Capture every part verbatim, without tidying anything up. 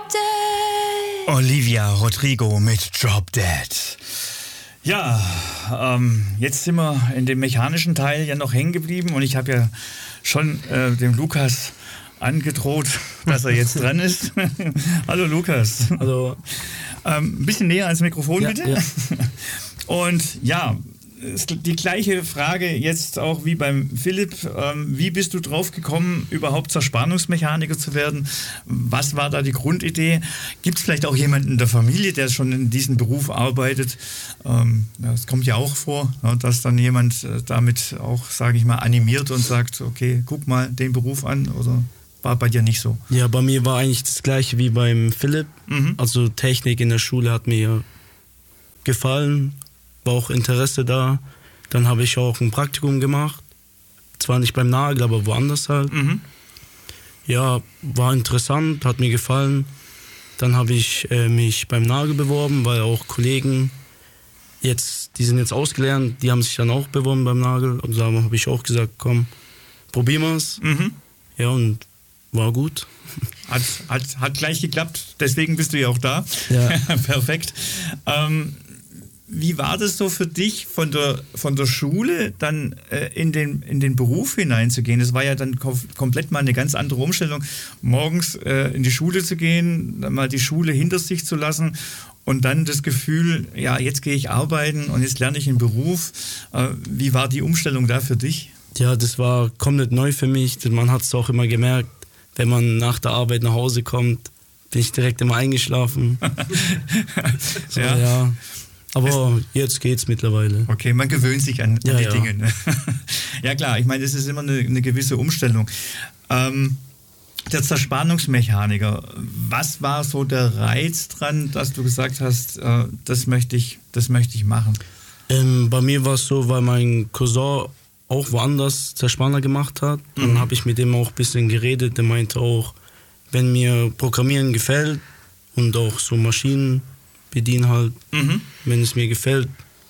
Dead. Olivia Rodrigo mit Drop Dead. Ja, ähm, jetzt sind wir in dem mechanischen Teil ja noch hängen geblieben und ich habe ja schon äh, dem Lukas angedroht, dass er jetzt dran ist. Hallo Lukas. Hallo. Ähm, ein bisschen näher ans Mikrofon, Ja, bitte. ja. Und ja, ist die gleiche Frage jetzt auch wie beim Philipp. Ähm, wie bist du drauf gekommen, überhaupt Zerspannungsmechaniker zu werden? Was war da die Grundidee? Gibt es vielleicht auch jemanden in der Familie, der schon in diesem Beruf arbeitet? Ähm, ja, es kommt ja auch vor, ja, dass dann jemand äh, damit auch, sage ich mal, animiert und sagt, okay, guck mal den Beruf an, oder war bei dir nicht so? Ja, bei mir war eigentlich das Gleiche wie beim Philipp. Mhm. Also Technik in der Schule hat mir gefallen, war auch Interesse da. Dann habe ich auch ein Praktikum gemacht. Zwar nicht beim Nagel, aber woanders halt. Mhm. Ja, war interessant, hat mir gefallen. Dann habe ich äh, mich beim Nagel beworben, weil auch Kollegen jetzt, die sind jetzt ausgelernt, die haben sich dann auch beworben beim Nagel. Und da habe ich auch gesagt, komm, probieren wir es. Mhm. Ja, und war gut. Hat, hat, hat gleich geklappt, deswegen bist du ja auch da. Ja. Perfekt. Ähm, wie war das so für dich, von der, von der Schule dann äh, in, den, in den Beruf hineinzugehen? Das war ja dann kom- komplett mal eine ganz andere Umstellung, morgens äh, in die Schule zu gehen, dann mal die Schule hinter sich zu lassen und dann das Gefühl, ja, jetzt gehe ich arbeiten und jetzt lerne ich einen Beruf. Äh, wie war die Umstellung da für dich? Ja, das war komplett neu für mich. Man hat es auch immer gemerkt, wenn man nach der Arbeit nach Hause kommt, bin ich direkt immer eingeschlafen. so, Ja. ja. Aber jetzt geht's mittlerweile. Okay, man gewöhnt sich an, Ja, an die ja. Dinge. Ne? Ja klar, ich meine, das ist immer eine, eine gewisse Umstellung. Ähm, der Zerspannungsmechaniker, was war so der Reiz dran, dass du gesagt hast, äh, das möchte ich, das möchte ich machen? Ähm, bei mir war es so, weil mein Cousin auch woanders Zerspanner gemacht hat. Dann Mhm. habe ich mit dem auch ein bisschen geredet. Der meinte auch, wenn mir Programmieren gefällt und auch so Maschinen bedienen halt, Mhm. wenn es mir gefällt,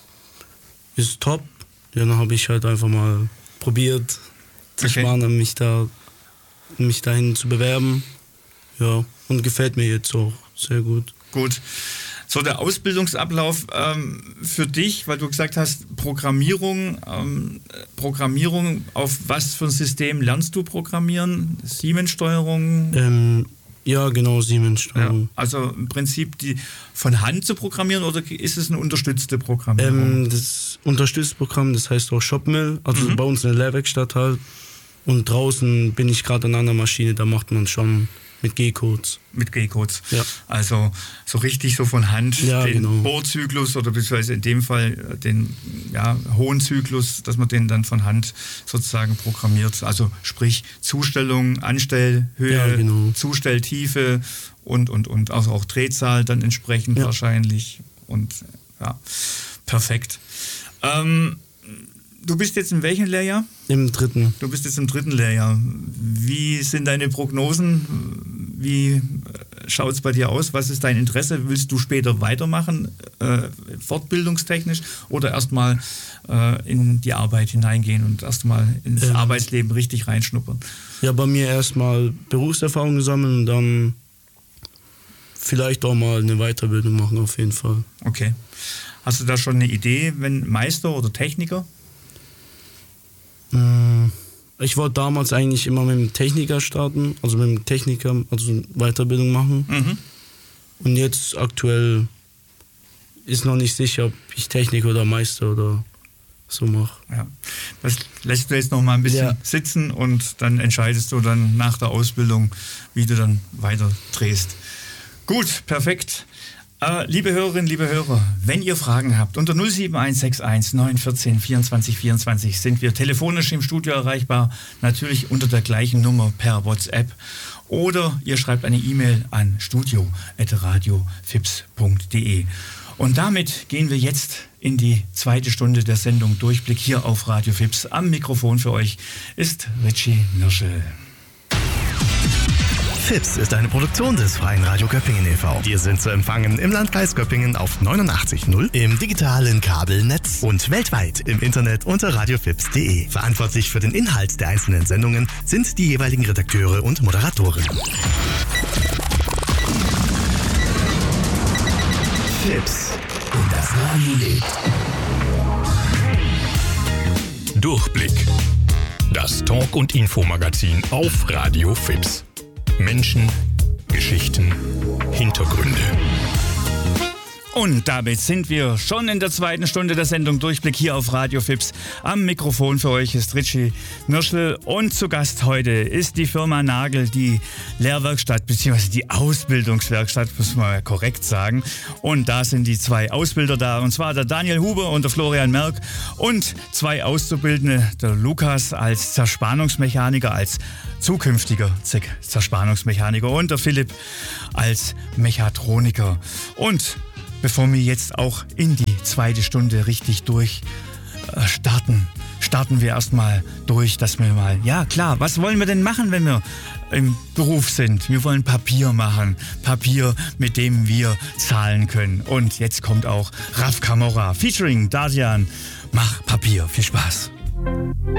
ist top. Ja, dann habe ich halt einfach mal probiert, Zerspanner, Okay. mich da mich dahin zu bewerben. Ja, und gefällt mir jetzt auch sehr gut. Gut. So der Ausbildungsablauf ähm, für dich, weil du gesagt hast, Programmierung, ähm, Programmierung, auf was für ein System lernst du programmieren? Siemens-Steuerung? Ähm, ja, genau, Siemens-Steuerung. Ja, also im Prinzip die von Hand zu programmieren oder ist es eine unterstützte Programmierung? Ähm, das unterstützte Programm, das heißt auch Shopmill, also Mhm. bei uns in der Lehrwerkstatt halt. Und draußen bin ich gerade an einer Maschine, da macht man schon mit G-Codes. Mit G-Codes. Ja. Also so richtig so von Hand Ja, den genau. Bohrzyklus oder beziehungsweise in dem Fall den ja, hohen Zyklus, dass man den dann von Hand sozusagen programmiert. Also sprich Zustellung, Anstellhöhe, Ja, genau. Zustelltiefe und, und, und also auch Drehzahl dann entsprechend Ja. wahrscheinlich. Und ja, perfekt. Ähm, du bist jetzt in welchem Lehrjahr? Im dritten. Du bist jetzt im dritten Lehrjahr. Wie sind deine Prognosen? Wie schaut es bei dir aus? Was ist dein Interesse? Willst du später weitermachen, äh, fortbildungstechnisch, oder erstmal äh, in die Arbeit hineingehen und erstmal ins Ähm. Arbeitsleben richtig reinschnuppern? Ja, bei mir erstmal Berufserfahrung sammeln und dann vielleicht auch mal eine Weiterbildung machen, auf jeden Fall. Okay. Hast du da schon eine Idee, wenn Meister oder Techniker? Ich wollte damals eigentlich immer mit dem Techniker starten, also mit dem Techniker, also Weiterbildung machen. Mhm. Und jetzt aktuell ist noch nicht sicher, ob ich Techniker oder Meister oder so mache. Ja. Das lässt du jetzt noch mal ein bisschen Ja. sitzen und dann entscheidest du dann nach der Ausbildung, wie du dann weiter drehst. Gut, perfekt. Äh, liebe Hörerinnen, liebe Hörer, wenn ihr Fragen habt, unter null sieben eins sechs eins neun eins vier vierundzwanzig vierundzwanzig sind wir telefonisch im Studio erreichbar, natürlich unter der gleichen Nummer per WhatsApp. Oder ihr schreibt eine E-Mail an studio at radiofips punkt de. Und damit gehen wir jetzt in die zweite Stunde der Sendung Durchblick hier auf Radio Fips. Am Mikrofon für euch ist Richie Nirschel. Fips ist eine Produktion des Freien Radio Göppingen e V Wir sind zu empfangen im Landkreis Göppingen auf neunundachtzig Komma null, im digitalen Kabelnetz und weltweit im Internet unter radiofips punkt de. Verantwortlich für den Inhalt der einzelnen Sendungen sind die jeweiligen Redakteure und Moderatoren. Fips. Und das Radio lebt. Durchblick. Das Talk- und Infomagazin auf Radio Fips. Menschen, Geschichten, Hintergründe. Und damit sind wir schon in der zweiten Stunde der Sendung Durchblick hier auf Radio Fips. Am Mikrofon für euch ist Richie Mürschel und zu Gast heute ist die Firma Nagel, die Lehrwerkstatt bzw. die Ausbildungswerkstatt, muss man ja korrekt sagen. Und da sind die zwei Ausbilder da, und zwar der Daniel Huber und der Florian Merck und zwei Auszubildende, der Lukas als Zerspannungsmechaniker, als zukünftiger Zerspannungsmechaniker und der Philipp als Mechatroniker. Und bevor wir jetzt auch in die zweite Stunde richtig durch äh, starten, starten wir erstmal durch, dass wir mal, ja klar, was wollen wir denn machen, wenn wir im Beruf sind? Wir wollen Papier machen, Papier, mit dem wir zahlen können. Und jetzt kommt auch Raf Camora featuring Dadian. Mach Papier, viel Spaß.